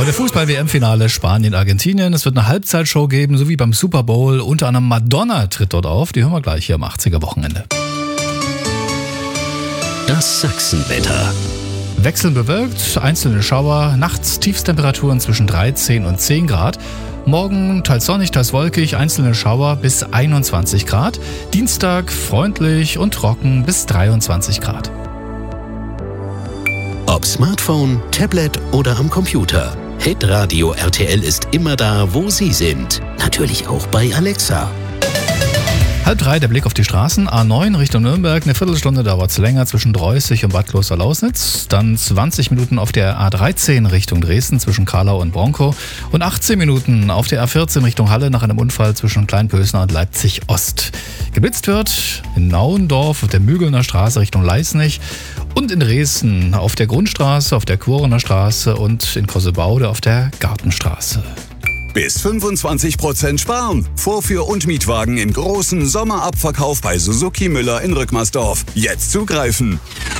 Heute Fußball-WM-Finale Spanien-Argentinien. Es wird eine Halbzeitshow geben, so wie beim Super Bowl. Unter anderem Madonna tritt dort auf. Die hören wir gleich hier am 80er-Wochenende. Das Sachsenwetter. Wechselnd bewölkt, einzelne Schauer, nachts Tiefstemperaturen zwischen 13 und 10 Grad. Morgen teils sonnig, teils wolkig, einzelne Schauer bis 21 Grad. Dienstag freundlich und trocken bis 23 Grad. Ob Smartphone, Tablet oder am Computer. Hitradio RTL ist immer da, wo Sie sind. Natürlich auch bei Alexa. 2:30, der Blick auf die Straßen. A9 Richtung Nürnberg, eine Viertelstunde dauert es länger zwischen Dreußig und Bad Kloster-Lausnitz. Dann 20 Minuten auf der A13 Richtung Dresden zwischen Karlau und Bronkow. Und 18 Minuten auf der A14 Richtung Halle nach einem Unfall zwischen Kleinpösner und Leipzig-Ost. Geblitzt wird in Nauendorf auf der Mügelner Straße Richtung Leisnig. Und in Dresden auf der Grundstraße, auf der Quorener Straße und in Kossebaude auf der Gartenstraße. Bis 25% sparen. Vorführ- und Mietwagen im großen Sommerabverkauf bei Suzuki Müller in Rückmersdorf. Jetzt zugreifen.